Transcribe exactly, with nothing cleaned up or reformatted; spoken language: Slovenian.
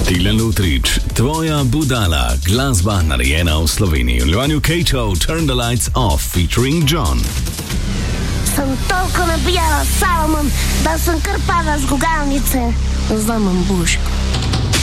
Tilen Lutrič, tvoja budala, glasba narejena v Sloveniji. V Ljubljanju Kejčov, Turn the Lights Off, featuring John. Sem toliko nabijala s salomom, da sem kar padla z gugalnice. Zdaj imam buško.